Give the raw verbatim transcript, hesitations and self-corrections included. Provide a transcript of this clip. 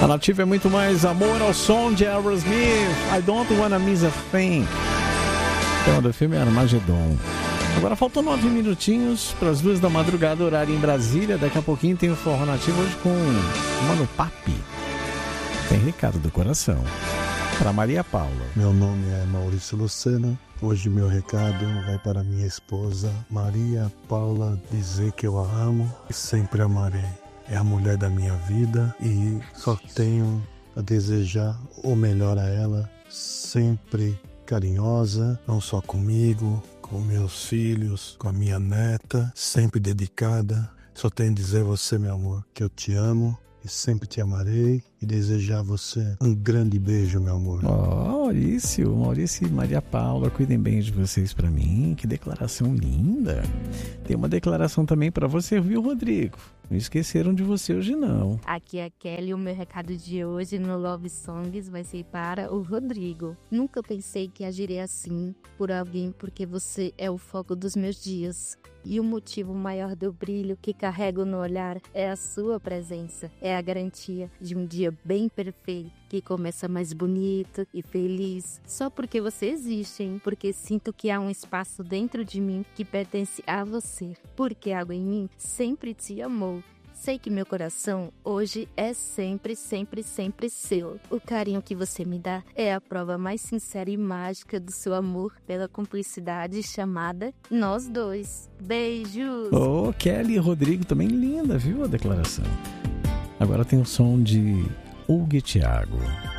A Nativa é muito mais amor ao som de Aerosmith. I don't wanna miss a thing. O tema do filme é Armagedon. Agora faltam nove minutinhos para as duas da madrugada, horário em Brasília. Daqui a pouquinho tem o Forró Nativo hoje com Mano Papi. Tem recado do coração para Maria Paula. Meu nome é Maurício Lucena. Hoje meu recado vai para minha esposa Maria Paula, dizer que eu a amo e sempre amarei. É a mulher da minha vida e só tenho a desejar o melhor a ela, sempre carinhosa, não só comigo, com meus filhos, com a minha neta, sempre dedicada. Só tenho a dizer a você, meu amor, que eu te amo e sempre te amarei e desejar a você um grande beijo, meu amor. Oh, Maurício, Maurício e Maria Paula, cuidem bem de vocês pra mim. Que declaração linda. Tem uma declaração também pra você, viu, Rodrigo? Não esqueceram de você hoje, não. Aqui é a Kelly, o meu recado de hoje no Love Songs vai ser para o Rodrigo. Nunca pensei que agiria assim por alguém, porque você é o foco dos meus dias. E o motivo maior do brilho que carrego no olhar é a sua presença. É a garantia de um dia bem perfeito, que começa mais bonito e feliz. Só porque você existe, hein? Porque sinto que há um espaço dentro de mim que pertence a você. Porque algo em mim sempre te amou. Sei que meu coração hoje é sempre, sempre, sempre seu. O carinho que você me dá é a prova mais sincera e mágica do seu amor pela cumplicidade chamada Nós Dois. Beijos! Oh, Kelly e Rodrigo também linda, viu a declaração? Agora tem o som de Hugo e Thiago.